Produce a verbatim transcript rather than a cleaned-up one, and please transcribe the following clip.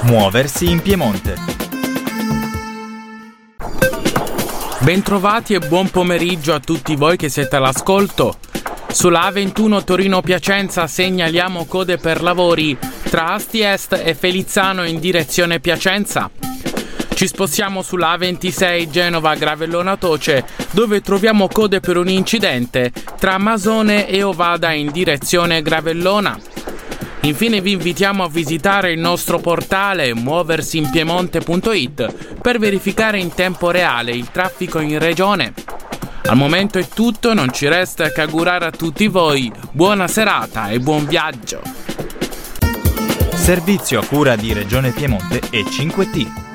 Muoversi in Piemonte. Bentrovati e buon pomeriggio a tutti voi che siete all'ascolto. Sulla A ventuno Torino-Piacenza segnaliamo code per lavori tra Asti Est e Felizzano in direzione Piacenza. Ci spostiamo sulla A ventisei Genova-Gravellona-Toce, dove troviamo code per un incidente tra Masone e Ovada in direzione Gravellona. Infine vi invitiamo a visitare il nostro portale muoversi in piemonte punto it per verificare in tempo reale il traffico in regione. Al momento è tutto, non ci resta che augurare a tutti voi buona serata e buon viaggio. Servizio a cura di Regione Piemonte e cinque T.